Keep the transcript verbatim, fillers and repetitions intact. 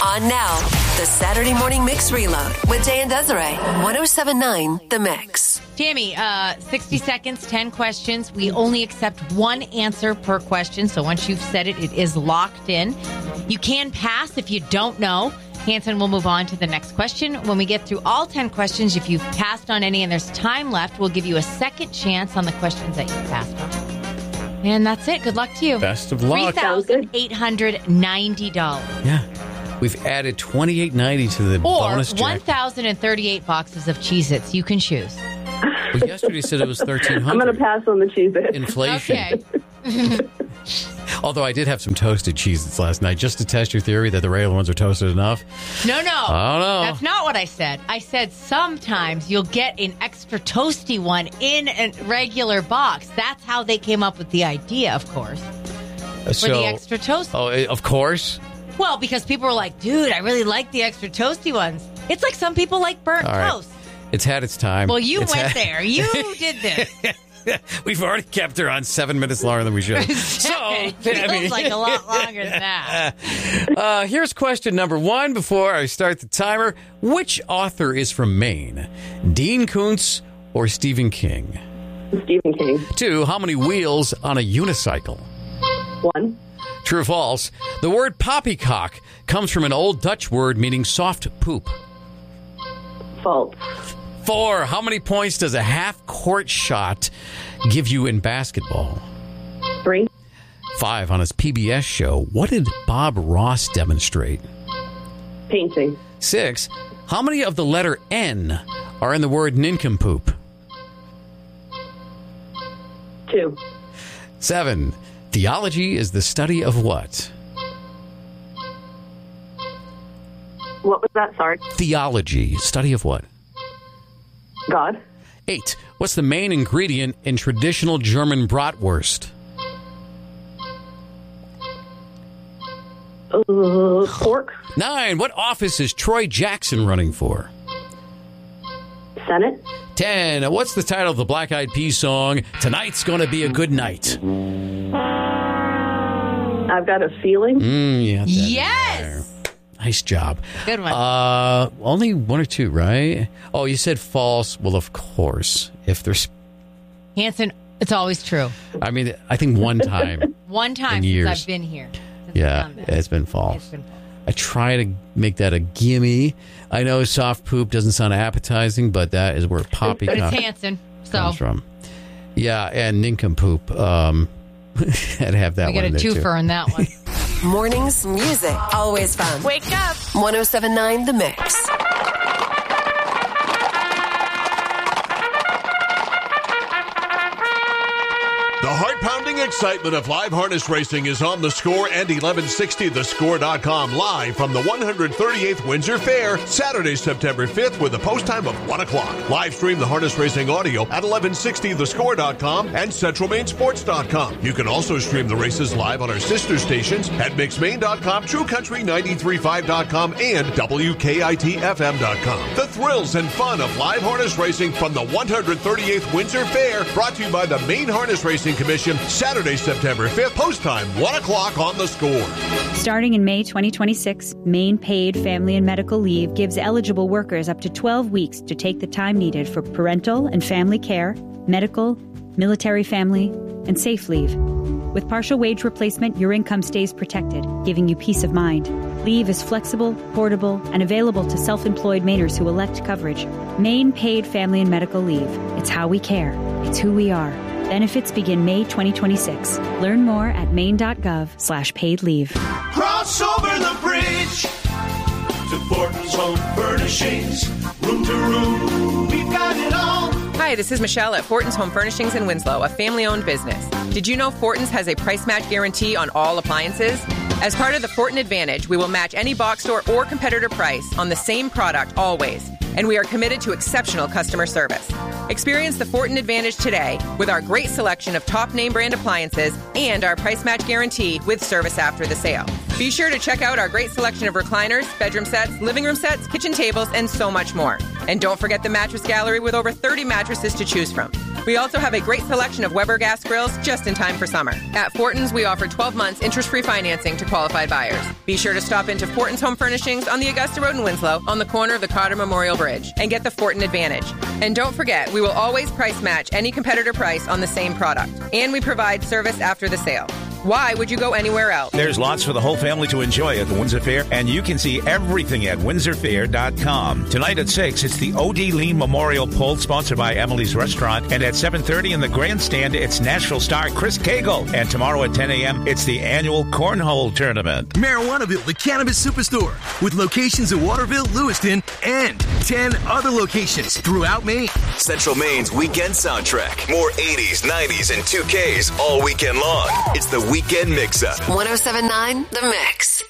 On now, the Saturday Morning Mix Reload with Jay and Desiree. one oh seven point nine The Mix. Tammy, uh, sixty seconds, ten questions. We only accept one answer per question. So once you've said it, it is locked in. You can pass if you don't know. Hanson will move on to the next question. When we get through all ten questions, if you've passed on any and there's time left, we'll give you a second chance on the questions that you passed on. And that's it. Good luck to you. Best of luck. three thousand eight hundred ninety dollars. Yeah. We've added twenty-eight ninety to the or bonus jack. one thousand thirty-eight boxes of Cheez-Its. You can choose. Well, yesterday said it was thirteen hundred. I'm going to pass on the Cheez-Its. Inflation. Okay. Although I did have some toasted Cheez-Its last night just to test your theory that the regular ones are toasted enough. No, no. I don't know. That's not what I said. I said sometimes you'll get an extra toasty one in a regular box. That's how they came up with the idea, of course, for so, the extra toasty. Oh, eh, of course. Well, because people were like, dude, I really like the extra toasty ones. It's like some people like burnt All right. toast. It's had its time. Well, you It's went had- there. You did this. We've already kept her on seven minutes longer than we should. So, It feels like a lot longer than that. Uh, here's question number one before I start the timer. Which author is from Maine? Dean Koontz or Stephen King? Stephen King. Two, how many wheels on a unicycle? One. True or false? The word poppycock comes from an old Dutch word meaning soft poop. False. Four, how many points does a half-court shot give you in basketball? Three. Five, on his P B S show, what did Bob Ross demonstrate? Painting. Six, how many of the letter N are in the word nincompoop? Two. Seven, theology is the study of what? What was that? Sorry. Theology, study of what? God. Eight, what's the main ingredient in traditional German bratwurst? Uh, pork. Nine, what office is Troy Jackson running for? Senate. Ten, what's the title of the Black Eyed Peas song, Tonight's Gonna Be a Good Night? I've got a feeling. Mm, yeah, that Yes. there. Nice job. Good one. Uh, only one or two, right? Oh, you said false. Well, of course. If there's, Hanson, it's always true. I mean, I think one time. One time In since years. I've been here. since I've Yeah, done this. it's been false. It's been false. I try to make that a gimme. I know soft poop doesn't sound appetizing, but that is where But poppycock it's Hanson, so comes from. Yeah, and nincompoop. Um, I'd have that we one get in a there, too. twofer in that one. Mornings, music, always fun. Wake up. one oh seven point nine The Mix. The heart-pounding excitement of live harness racing is on The Score and eleven sixty the score dot com live from the one hundred thirty-eighth Windsor Fair, Saturday, September fifth, with a post time of one o'clock. Live stream the harness racing audio at eleven sixty the score dot com and central maine sports dot com. You can also stream the races live on our sister stations at mix maine dot com, true country ninety-three point five dot com, and W K I T F M dot com. The thrills and fun of live harness racing from the one hundred thirty-eighth Windsor Fair, brought to you by the Maine Harness Racing Commission, Saturday, September fifth, post time one o'clock on The Score. Starting in May twenty twenty-six, Maine Paid Family and Medical Leave gives eligible workers up to twelve weeks to take the time needed for parental and family care, medical, military family, and safe leave. With partial wage replacement, your income stays protected, giving you peace of mind. Leave is flexible, portable, and available to self-employed Mainers who elect coverage. Maine Paid Family and Medical Leave. It's how we care. It's who we are. Benefits begin May twenty twenty-six. Learn more at maine.gov slash paid leave. Cross over the bridge to Fortin's Home Furnishings. Room to room, we've got it all. Hi, this is Michelle at Fortin's Home Furnishings in Winslow, a family-owned business. Did you know Fortin's has a price match guarantee on all appliances? As part of the Fortin Advantage, we will match any box store or competitor price on the same product always, and we are committed to exceptional customer service. Experience the Fortin Advantage today with our great selection of top name brand appliances and our price match guarantee with service after the sale. Be sure to check out our great selection of recliners, bedroom sets, living room sets, kitchen tables, and so much more. And don't forget the mattress gallery with over thirty mattresses to choose from. We also have a great selection of Weber gas grills just in time for summer. At Fortin's, we offer twelve months interest-free financing to qualified buyers. Be sure to stop into Fortin's Home Furnishings on the Augusta Road in Winslow on the corner of the Cotter Memorial Bridge and get the Fortin Advantage. And don't forget, we will always price match any competitor price on the same product. And we provide service after the sale. Why would you go anywhere else? There's lots for the whole family to enjoy at the Windsor Fair, and you can see everything at windsor fair dot com. Tonight at six, it's the O D. Lee Memorial Poll, sponsored by Emily's Restaurant. And at seven thirty in the grandstand, it's Nashville star Chris Cagle. And tomorrow at ten a.m., it's the annual Cornhole Tournament. Marijuanaville, the cannabis superstore, with locations in Waterville, Lewiston, and ten other locations throughout Maine. Central Maine's weekend soundtrack. More eighties, nineties, and two Ks all weekend long. It's the Weekend Mix-Up. one oh seven point nine The Mix.